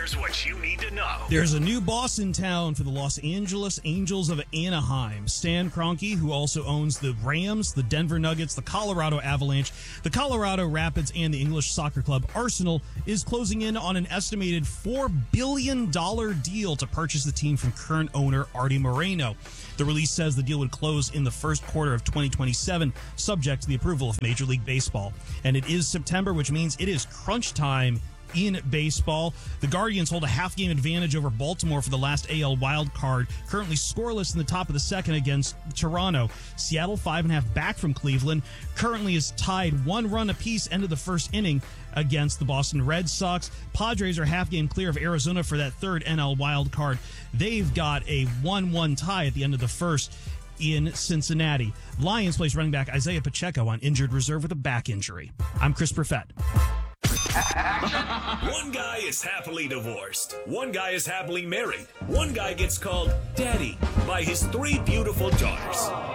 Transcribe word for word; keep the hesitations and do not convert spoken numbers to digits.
Here's what you need to know. There's a new boss in town for the Los Angeles Angels of Anaheim. Stan Kroenke, who also owns the Rams, the Denver Nuggets, the Colorado Avalanche, the Colorado Rapids, and the English soccer club Arsenal, is closing in on an estimated four billion dollars deal to purchase the team from current owner Artie Moreno. The release says the deal would close in the first quarter of twenty twenty-seven, subject to the approval of Major League Baseball. And it is September, which means it is crunch time in baseball. The Guardians hold a half-game advantage over Baltimore for the last A L wild card, currently scoreless in the top of the second against Toronto. Seattle, five and a half back from Cleveland, currently is tied one run apiece end of the first inning against the Boston Red Sox. Padres are half-game clear of Arizona for that third N L wild card. They've got a one one tie at the end of the first in Cincinnati. Lions place running back Isaiah Pacheco on injured reserve with a back injury. I'm Chris Perfett. One guy is happily divorced. One guy is happily married. One guy gets called daddy by his three beautiful daughters.